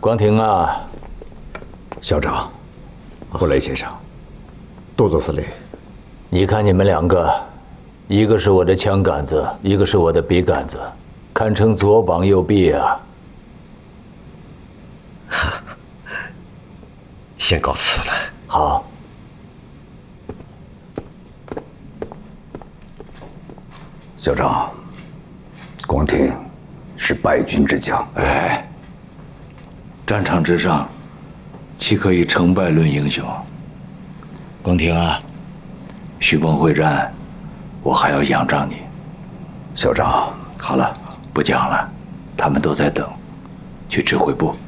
光庭啊， 校长，布雷先生， 多多司令。 你看你们两个，一个是我的枪杆子，一个是我的笔杆子，堪称左膀右臂啊。 先告辞了。 好。 校长，光庭是败军之将。 哎，战场之上，岂可以成败论英雄？光庭啊，徐蚌会战，我还要仰仗你。 校长， 好了，不讲了，他们都在等，去指挥部。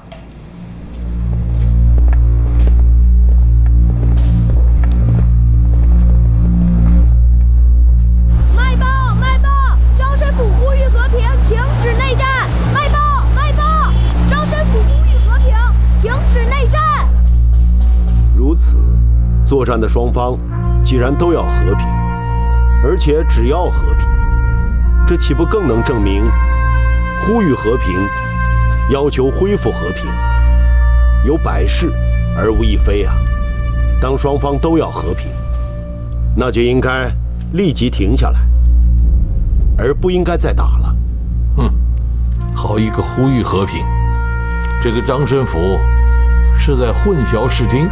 作战的双方既然都要和平，而且只要和平，这岂不更能证明呼吁和平、要求恢复和平有百事而无一非啊？当双方都要和平，那就应该立即停下来，而不应该再打了。 好一个呼吁和平！这个张申府是在混淆视听。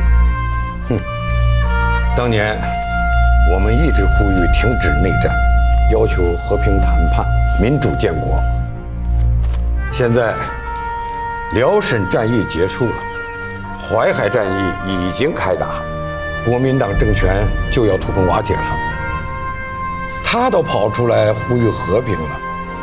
当年我们一直呼吁停止内战，要求和平谈判、民主建国。现在辽沈战役结束了，淮海战役已经开打，国民党政权就要土崩瓦解了。他都跑出来呼吁和平了。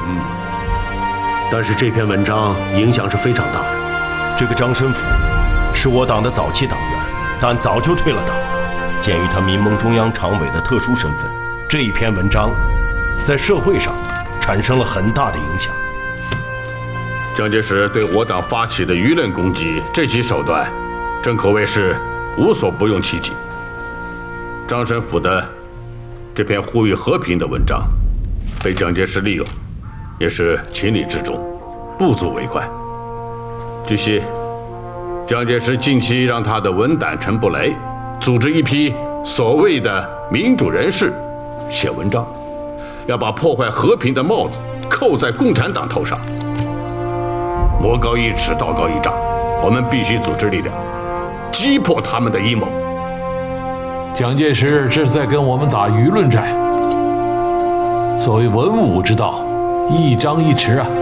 但是这篇文章影响是非常大的。这个张申府是我党的早期党员，但早就退了党。鉴于他民盟中央常委的特殊身份，这一篇文章在社会上产生了很大的影响。 蒋介石对我党发起的舆论攻击，这起手段正可谓是无所不用其极。张申府的这篇呼吁和平的文章被蒋介石利用，也是情理之中，不足为怪。据悉，蒋介石近期让他的文胆陈布雷组织一批所谓的民主人士写文章，要把破坏和平的帽子扣在共产党头上。魔高一尺，道高一丈，我们必须组织力量，击破他们的阴谋。 蒋介石这是在跟我们打舆论战。所谓文武之道，一张一弛啊。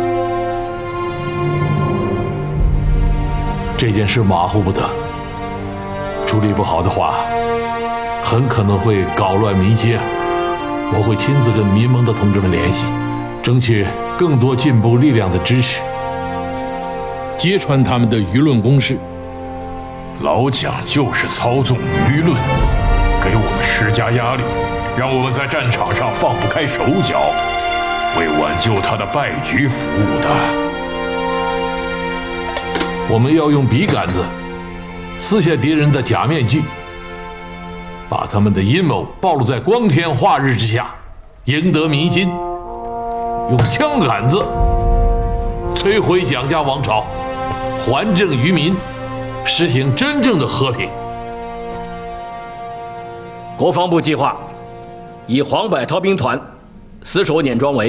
这件事马虎不得，处理不好的话，很可能会搞乱民心。我会亲自跟民盟的同志们联系，争取更多进步力量的支持，揭穿他们的舆论攻势。 老蒋就是操纵舆论，给我们施加压力，让我们在战场上放不开手脚，为挽救他的败局服务的。 我们要用笔杆子撕下敌人的假面具，把他们的阴谋暴露在光天化日之下，赢得民心。用枪杆子摧毁蒋家王朝，还政于民，实行真正的和平。 国防部计划以黄百韬兵团死守碾庄围，